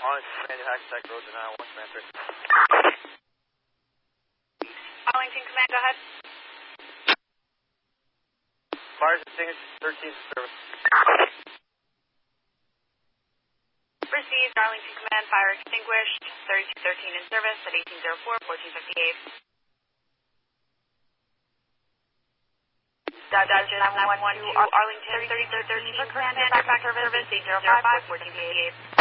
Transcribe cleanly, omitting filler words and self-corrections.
Arlington Command, Hackensack Road, denial, 1 command 3. Arlington Command, go ahead. Fire extinguished, 13 service. Received, Arlington Command, fire extinguished, 3213 in service at 1804, 1458. Dodge 911 to Arlington, 3313 for command, back service, 805, 1458.